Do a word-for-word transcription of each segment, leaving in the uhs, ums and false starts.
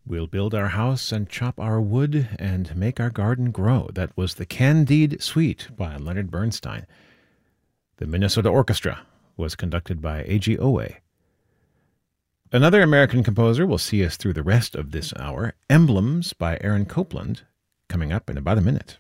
We'll build our house and chop our wood and make our garden grow. That was the Candide Suite by Leonard Bernstein. The Minnesota Orchestra was conducted by A G Owe. Another American composer will see us through the rest of this hour, Emblems by Aaron Copland, coming up in about a minute.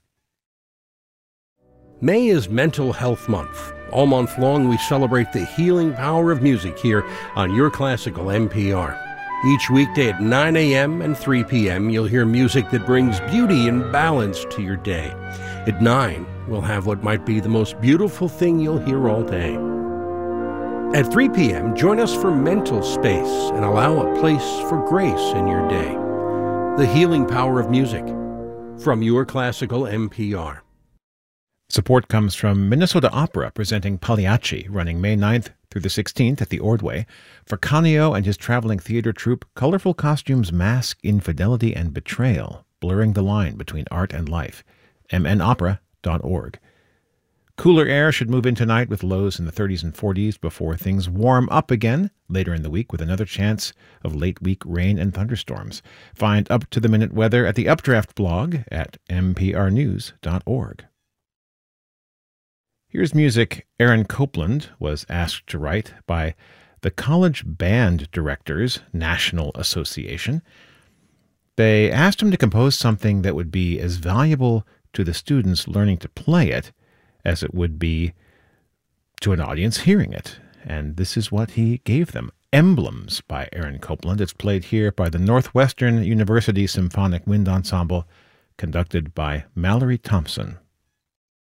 May is Mental Health Month. All month long, we celebrate the healing power of music here on Your Classical N P R. Each weekday at nine a.m. and three p.m., you'll hear music that brings beauty and balance to your day. At nine, we'll have what might be the most beautiful thing you'll hear all day. At three p.m., join us for Mental Space and allow a place for grace in your day. The healing power of music from Your Classical N P R. Support comes from Minnesota Opera, presenting Pagliacci, running May ninth through the sixteenth at the Ordway. For Canio and his traveling theater troupe, colorful costumes mask infidelity and betrayal, blurring the line between art and life. m n opera dot org. Cooler air should move in tonight with lows in the thirties and forties before things warm up again later in the week with another chance of late-week rain and thunderstorms. Find up-to-the-minute weather at the Updraft blog at m p r news dot org. Here's music Aaron Copland was asked to write by the College Band Directors National Association. They asked him to compose something that would be as valuable to the students learning to play it as it would be to an audience hearing it. And this is what he gave them. Emblems by Aaron Copland. It's played here by the Northwestern University Symphonic Wind Ensemble, conducted by Mallory Thompson.